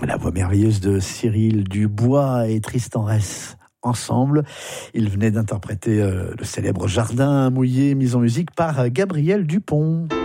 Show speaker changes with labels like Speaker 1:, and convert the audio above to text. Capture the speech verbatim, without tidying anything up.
Speaker 1: La voix merveilleuse de Cyril Dubois et Tristan Ress ensemble. Ils venaient d'interpréter euh, le célèbre Jardin mouillé, mis en musique par Gabriel Dupont.